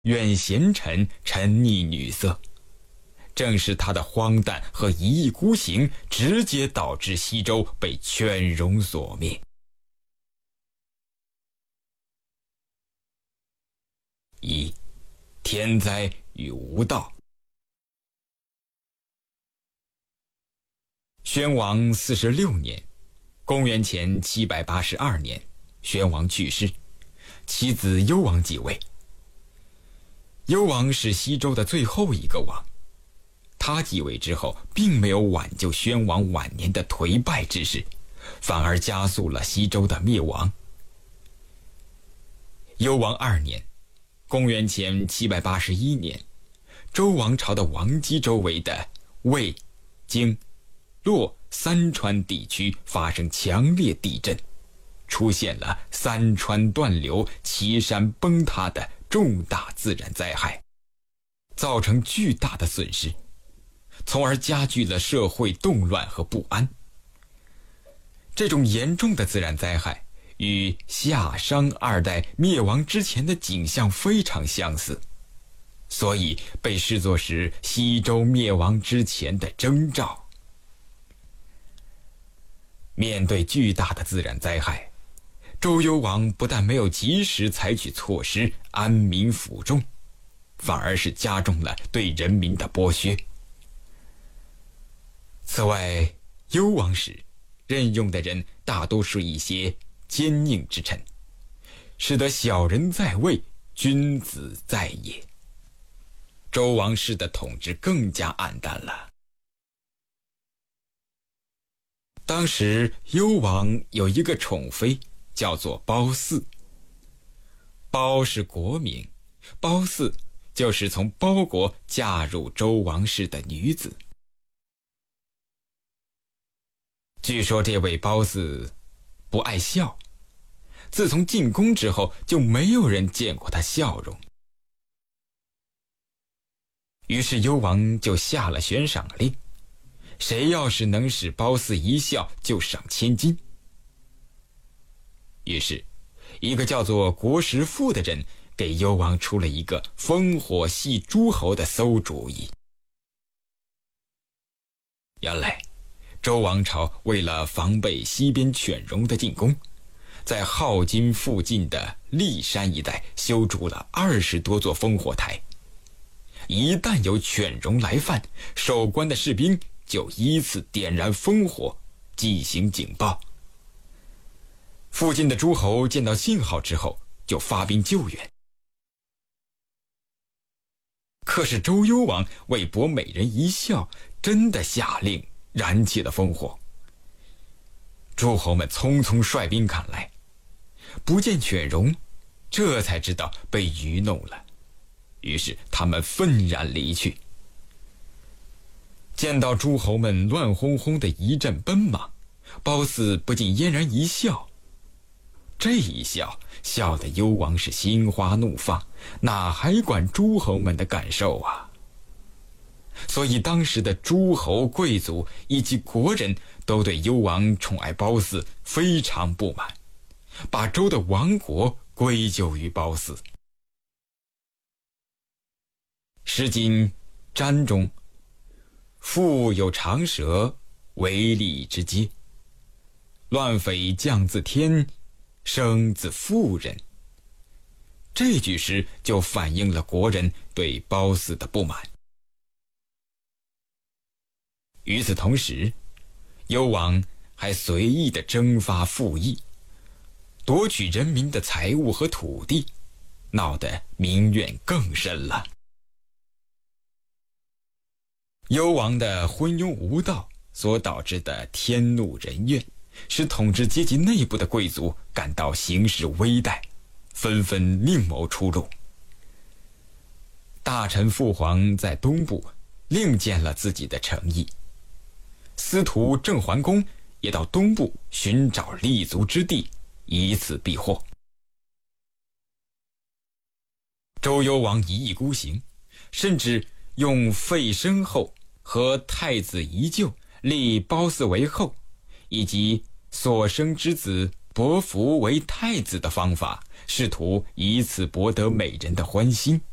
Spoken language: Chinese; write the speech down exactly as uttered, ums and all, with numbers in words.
愿贤臣，沉溺女色。正是他的荒诞和一意孤行，直接导致西周被犬戎所灭。一、天灾与无道。宣王四十六年，公元前七百八十二年，宣王去世，其子幽王继位。幽王是西周的最后一个王，他继位之后，并没有挽救宣王晚年的颓败之势，反而加速了西周的灭亡。幽王二年，公元前七百八十一年，周王朝的王畿周围的魏、荆、洛三川地区发生强烈地震，出现了三川断流、岐山崩塌的重大自然灾害，造成巨大的损失，从而加剧了社会动乱和不安。这种严重的自然灾害与夏商二代灭亡之前的景象非常相似，所以被视作是西周灭亡之前的征兆。面对巨大的自然灾害，周幽王不但没有及时采取措施安民抚众，反而是加重了对人民的剥削。此外，幽王时任用的人大多是一些奸佞之臣，使得小人在位，君子在野。周王室的统治更加暗淡了。当时幽王有一个宠妃，叫做褒姒。褒是国名，褒姒就是从褒国嫁入周王室的女子。据说这位褒姒不爱笑，自从进宫之后就没有人见过她笑容。于是幽王就下了悬赏令，谁要是能使褒姒一笑，就赏千金。于是一个叫做国实父的人给幽王出了一个烽火戏诸侯的馊主意。原来周王朝为了防备西边犬戎的进攻，在镐京附近的骊山一带修筑了二十多座烽火台，一旦有犬戎来犯，守关的士兵就依次点燃烽火进行警报。附近的诸侯见到信号之后，就发兵救援。可是周幽王为博美人一笑，真的下令燃起了烽火。诸侯们匆匆率兵赶来，不见犬戎，这才知道被愚弄了，于是他们愤然离去。见到诸侯们乱哄哄的一阵奔忙，褒姒不禁嫣然一笑。这一笑，笑得幽王是心花怒放，哪还管诸侯们的感受啊？所以当时的诸侯贵族以及国人都对幽王宠爱褒姒非常不满，把周的亡国归咎于褒姒。诗经詹中，腹有长舌，为利之阶，乱匪降自天，生自妇人。这句诗就反映了国人对褒姒的不满。与此同时，幽王还随意地征发赋役，夺取人民的财物和土地，闹得民怨更深了。幽王的昏庸无道所导致的天怒人怨，使统治阶级内部的贵族感到形势危殆，纷纷另谋出路。大臣父皇在东部另建了自己的城邑，司徒郑桓公也到东部寻找立足之地，以此避祸。周幽王一意孤行，甚至用废申后和太子宜臼立褒姒为后，以及所生之子伯服为太子的方法，试图以此博得美人的欢心。